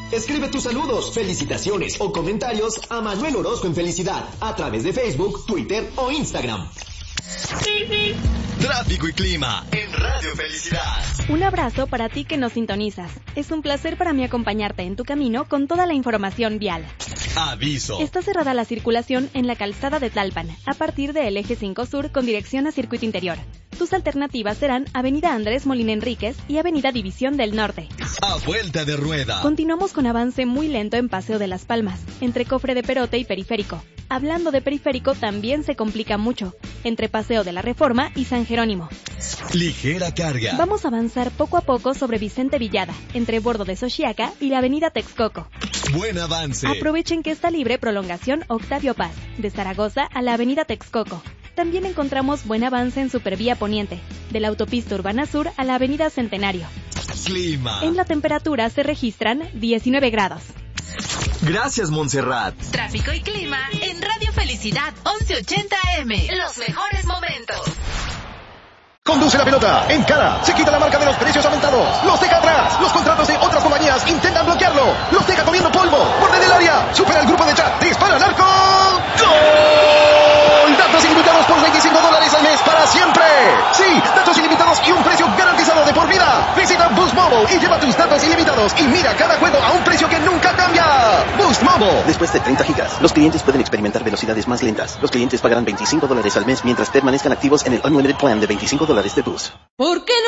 Escribe tus saludos, felicitaciones o comentarios a Manuel Orozco en Felicidad a través de Facebook, Twitter o Instagram. Tráfico y clima en Radio Felicidad. Un abrazo para ti que nos sintonizas. Es un placer para mí acompañarte en tu camino con toda la información vial. Aviso. Está cerrada la circulación en la calzada de Tlalpan, a partir del eje 5 Sur con dirección a Circuito Interior. Tus alternativas serán Avenida Andrés Molina Enríquez y Avenida División del Norte. A vuelta de rueda. Continuamos con avance muy lento en Paseo de las Palmas, entre Cofre de Perote y Periférico. Hablando de Periférico, también se complica mucho, entre Paseo de la Reforma y San Jerónimo. Ligera carga. Vamos a avanzar poco a poco sobre Vicente Villada, entre Bordo de Xochiaca y la Avenida Texcoco. Buen avance. Aprovechen que está libre prolongación Octavio Paz, de Zaragoza a la Avenida Texcoco. También encontramos buen avance en Supervía Poniente, de la Autopista Urbana Sur a la Avenida Centenario. Clima. En la temperatura se registran 19 grados. Gracias, Montserrat. Tráfico y clima en Radio Felicidad 1180 AM. Los mejores momentos. Conduce la pelota, encara, se quita la marca de los precios aumentados, los deja atrás, los contratos de otras compañías intentan bloquearlo, los deja comiendo polvo, borde del área, supera el grupo de chat, dispara al arco, ¡gol! Datos ilimitados por $25 al mes para siempre. Sí, datos ilimitados y un precio garantizado de por vida. Visita Boost Mobile y lleva tus datos ilimitados y mira cada juego a un precio que nunca cambia. Boost Mobile. Después de 30 gigas, los clientes pueden experimentar velocidades más lentas. Los clientes pagarán $25 al mes mientras permanezcan activos en el Unlimited Plan de $25 de Boost. ¿Por qué no?